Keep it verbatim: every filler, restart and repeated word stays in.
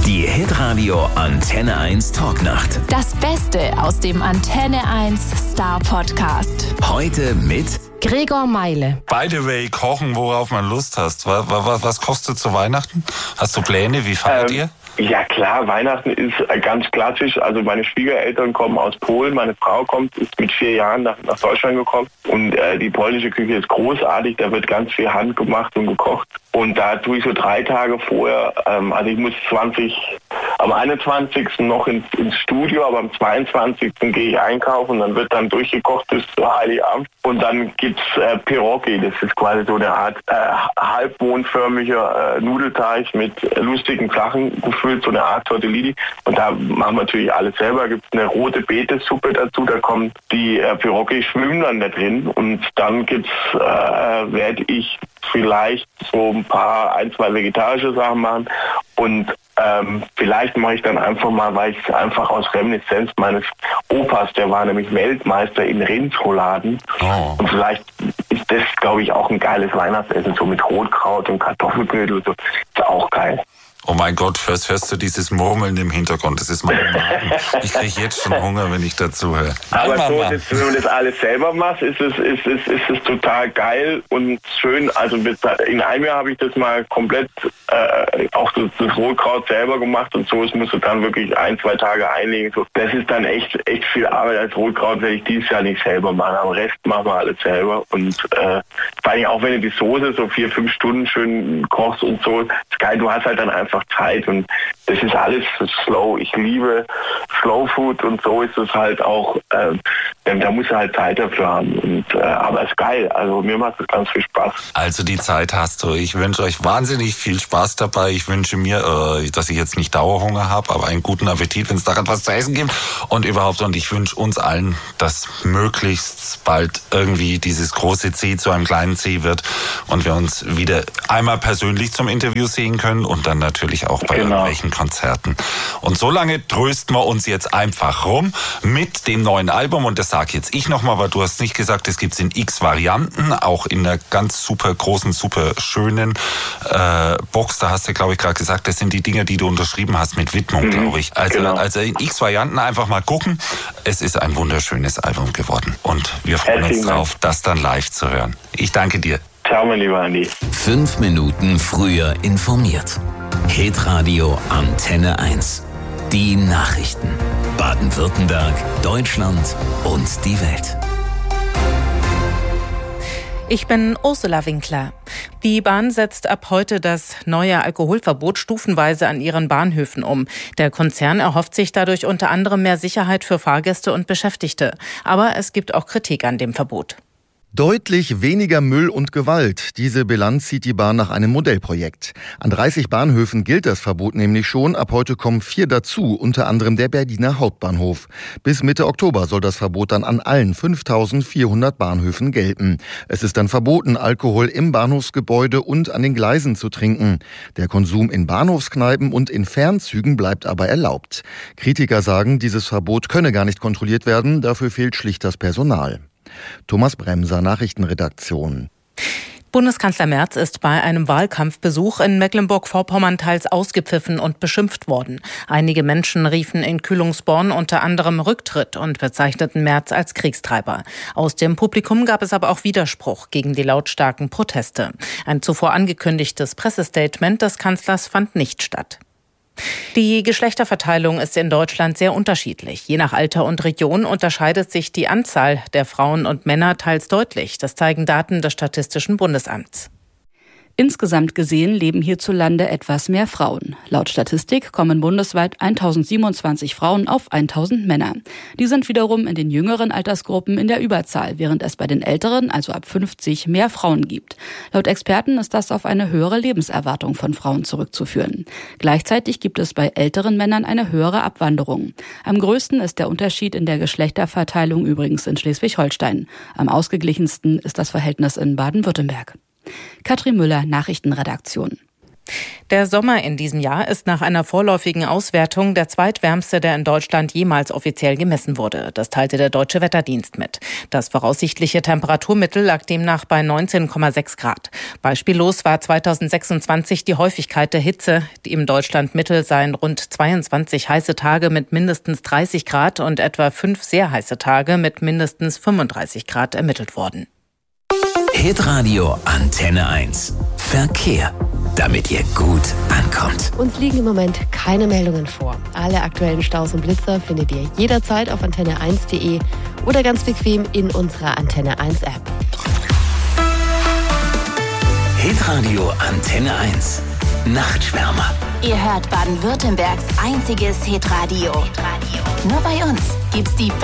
Die Hitradio Antenne eins Talknacht. Das Beste aus dem Antenne eins Star Podcast. Heute mit Gregor Meile. By the way, kochen, worauf man Lust hast. Was, was, was kochst du zu Weihnachten? Hast du Pläne? Wie feiert ähm, ihr? Ja klar, Weihnachten ist ganz klassisch. Also meine Schwiegereltern kommen aus Polen, meine Frau kommt, ist mit vier Jahren nach, nach Deutschland gekommen. Und äh, die polnische Küche ist großartig, da wird ganz viel handgemacht und gekocht. Und da tue ich so drei Tage vorher, ähm, also ich muss zwanzig, am einundzwanzigsten noch ins, ins Studio, aber am zweiundzwanzigsten gehe ich einkaufen und dann wird dann durchgekocht bis zu Heiligabend. Und dann gibt's äh, Pierogi, das ist quasi so eine Art äh, halbmondförmiger äh, Nudelteig mit äh, lustigen Flachen gefüllt, so eine Art Tortellini. Und da machen wir natürlich alles selber. Gibt's eine rote Betesuppe dazu, da kommen die äh, Pierogi schwimmen dann da drin. Und dann gibt's, äh, werde ich vielleicht so ein paar, ein, zwei vegetarische Sachen machen und ähm, vielleicht mache ich dann einfach mal, weil ich einfach aus Reminiszenz meines Opas, der war nämlich Weltmeister in Rindsrouladen oh. und vielleicht ist das, glaube ich, auch ein geiles Weihnachtsessen, so mit Rotkraut und Kartoffelpüree und so, ist auch geil. Oh mein Gott, hörst, hörst du dieses Murmeln im Hintergrund? Das ist mein Magen. Ich kriege jetzt schon Hunger, wenn ich dazu höre. Aber so, das, wenn man das alles selber macht, ist es, ist es, ist es total geil und schön. Also in einem Jahr habe ich das mal komplett äh, auch das, das Rotkraut selber gemacht und so. Es musste dann wirklich ein, zwei Tage einlegen. So, das ist dann echt, echt viel Arbeit. Als Rotkraut werde ich dieses Jahr nicht selber machen. Am Rest machen wir alles selber. Und äh, vor allem auch wenn du die Soße so vier, fünf Stunden schön kochst und so, ist geil. Du hast halt dann einfach Zeit und das ist alles slow. Ich liebe Slow Food und so ist es halt auch, äh, da muss er halt Zeit dafür haben. Und, äh, aber es ist geil, also mir macht es ganz viel Spaß. Also die Zeit hast du. Ich wünsche euch wahnsinnig viel Spaß dabei. Ich wünsche mir, äh, dass ich jetzt nicht Dauerhunger habe, aber einen guten Appetit, wenn es daran was zu essen gibt und überhaupt. Und ich wünsche uns allen, dass möglichst bald irgendwie dieses große C zu einem kleinen C wird und wir uns wieder einmal persönlich zum Interview sehen können und dann natürlich auch bei genau. irgendwelchen Konzerten. Und so lange trösten wir uns jetzt einfach rum mit dem neuen Album. Und das sage jetzt ich nochmal, weil du hast nicht gesagt, es gibt es in x Varianten, auch in einer ganz super großen, super schönen äh, Box. Da hast du, glaube ich, gerade gesagt, das sind die Dinge, die du unterschrieben hast mit Widmung, mhm, glaube ich. Also, genau. also in x Varianten einfach mal gucken. Es ist ein wunderschönes Album geworden. Und wir freuen Herzlichen uns drauf, Dank. Das dann live zu hören. Ich danke dir. Ciao, mein lieber Andi. Fünf Minuten früher informiert. Hitradio Antenne eins. Die Nachrichten. Baden-Württemberg, Deutschland und die Welt. Ich bin Ursula Winkler. Die Bahn setzt ab heute das neue Alkoholverbot stufenweise an ihren Bahnhöfen um. Der Konzern erhofft sich dadurch unter anderem mehr Sicherheit für Fahrgäste und Beschäftigte. Aber es gibt auch Kritik an dem Verbot. Deutlich weniger Müll und Gewalt. Diese Bilanz zieht die Bahn nach einem Modellprojekt. An dreißig Bahnhöfen gilt das Verbot nämlich schon. Ab heute kommen vier dazu, unter anderem der Berliner Hauptbahnhof. Bis Mitte Oktober soll das Verbot dann an allen fünftausendvierhundert Bahnhöfen gelten. Es ist dann verboten, Alkohol im Bahnhofsgebäude und an den Gleisen zu trinken. Der Konsum in Bahnhofskneipen und in Fernzügen bleibt aber erlaubt. Kritiker sagen, dieses Verbot könne gar nicht kontrolliert werden. Dafür fehlt schlicht das Personal. Thomas Bremser, Nachrichtenredaktion. Bundeskanzler Merz ist bei einem Wahlkampfbesuch in Mecklenburg-Vorpommern teils ausgepfiffen und beschimpft worden. Einige Menschen riefen in Kühlungsborn unter anderem Rücktritt und bezeichneten Merz als Kriegstreiber. Aus dem Publikum gab es aber auch Widerspruch gegen die lautstarken Proteste. Ein zuvor angekündigtes Pressestatement des Kanzlers fand nicht statt. Die Geschlechterverteilung ist in Deutschland sehr unterschiedlich. Je nach Alter und Region unterscheidet sich die Anzahl der Frauen und Männer teils deutlich. Das zeigen Daten des Statistischen Bundesamts. Insgesamt gesehen leben hierzulande etwas mehr Frauen. Laut Statistik kommen bundesweit tausendsiebenundzwanzig Frauen auf tausend Männer. Die sind wiederum in den jüngeren Altersgruppen in der Überzahl, während es bei den älteren, also ab fünfzig, mehr Frauen gibt. Laut Experten ist das auf eine höhere Lebenserwartung von Frauen zurückzuführen. Gleichzeitig gibt es bei älteren Männern eine höhere Abwanderung. Am größten ist der Unterschied in der Geschlechterverteilung übrigens in Schleswig-Holstein. Am ausgeglichensten ist das Verhältnis in Baden-Württemberg. Katrin Müller, Nachrichtenredaktion. Der Sommer in diesem Jahr ist nach einer vorläufigen Auswertung der zweitwärmste, der in Deutschland jemals offiziell gemessen wurde. Das teilte der Deutsche Wetterdienst mit. Das voraussichtliche Temperaturmittel lag demnach bei neunzehn Komma sechs Grad. Beispiellos war zweitausendsechsundzwanzig die Häufigkeit der Hitze. Die im Deutschlandmittel seien rund zweiundzwanzig heiße Tage mit mindestens dreißig Grad und etwa fünf sehr heiße Tage mit mindestens fünfunddreißig Grad ermittelt worden. Hitradio Antenne eins. Verkehr. Damit ihr gut ankommt. Uns liegen im Moment keine Meldungen vor. Alle aktuellen Staus und Blitzer findet ihr jederzeit auf antenne eins punkt de oder ganz bequem in unserer Antenne eins App. Hitradio Antenne eins. Nachtschwärmer. Ihr hört Baden-Württembergs einziges Hitradio. Nur bei uns gibt's die